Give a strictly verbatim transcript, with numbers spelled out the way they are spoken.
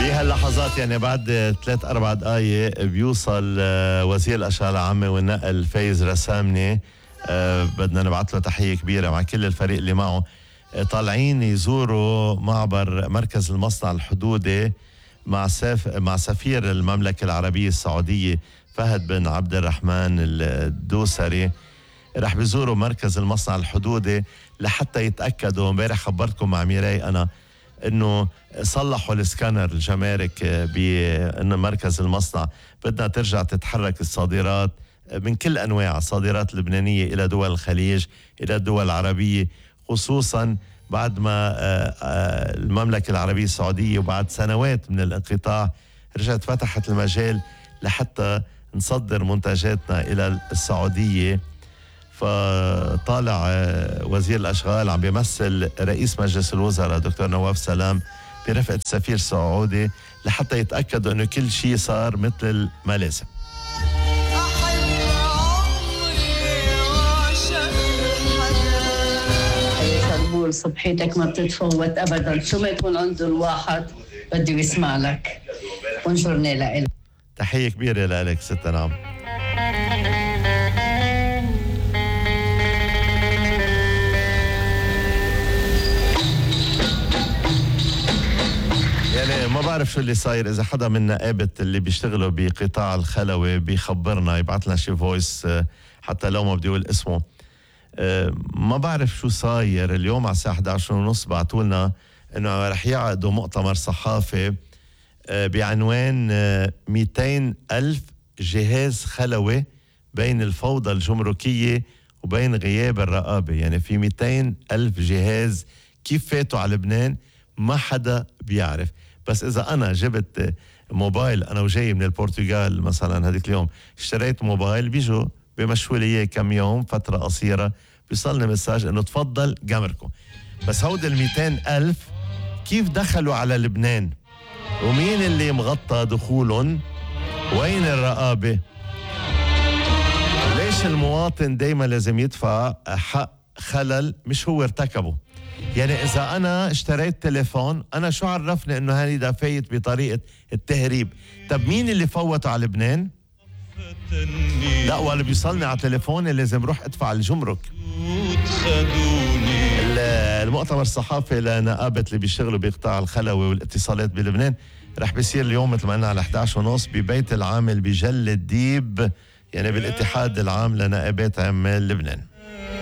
بهاللحظات يعني بعد ثلاث أربع دقايق بيوصل وزير الأشغال العامة والنقل فايز رسامني. أه بدنا نبعث له تحية كبيرة مع كل الفريق اللي معه. أه طالعين يزوروا معبر مركز المصنع الحدودي مع سف... مع سفير المملكة العربية السعودية فهد بن عبد الرحمن الدوسري. رح بيزوروا مركز المصنع الحدودي لحتى يتأكدوا. امبارح خبرتكم مع ميراي أنا انه صلحوا السكانر الجمارك بانه مركز المصنع بدنا ترجع تتحرك الصادرات من كل انواع الصادرات اللبنانيه الى دول الخليج الى الدول العربيه، خصوصا بعد ما المملكه العربيه السعوديه وبعد سنوات من الانقطاع رجعت فتحت المجال لحتى نصدر منتجاتنا الى السعوديه. فطالع وزير الأشغال عم بيمثل رئيس مجلس الوزراء دكتور نواف سلام برفقة السفير السعودي لحتى يتأكدوا أنه كل شيء صار مثل ما لازم. شربول صبحيتك ما بتتفوت أبدا، شو ما يكون عنده الواحد بده يسمع لك. ونشرنا لك تحية كبيرة لك ست نعم. يعني ما بعرف شو اللي صاير. إذا حدا من نقابة اللي بيشتغلوا بقطاع الخلوي بيخبرنا يبعث لنا شي فويس حتى لو ما بدي أقول اسمه. ما بعرف شو صاير. اليوم على الساعة إحدى عشر وثلاثين بعتوا لنا إنه رح يعقدوا مؤتمر صحافي بعنوان مئتين ألف جهاز خلوي بين الفوضى الجمركية وبين غياب الرقابة. يعني في مئتين ألف جهاز كيف فاتوا على لبنان ما حدا بيعرف. بس إذا أنا جبت موبايل أنا وجاي من البرتغال مثلا هذيك اليوم اشتريت موبايل بيجوا بمشوا لي إياه كم يوم فترة قصيرة بيصلني مساج إنه تفضل جمركم. بس هود المئتين ألف كيف دخلوا على لبنان ومين اللي مغطى دخولهم؟ وين الرقابة؟ ليش المواطن دايما لازم يدفع حق خلل مش هو ارتكبه؟ يعني إذا أنا اشتريت تليفون أنا شو عرفني إنه هذا فايت بطريقة التهريب؟ طب مين اللي فوته على لبنان؟ لا واللي بيوصلني على تليفوني لازم روح ادفع الجمرك. المؤتمر الصحافي لنقابة اللي بيشتغلوا بقطاع الخلوي والاتصالات بلبنان رح بيصير اليوم مثل ما قلنا على إحدى عشر ونص ببيت العامل بجلة ديب، يعني بالاتحاد العام لنقابات عمال لبنان.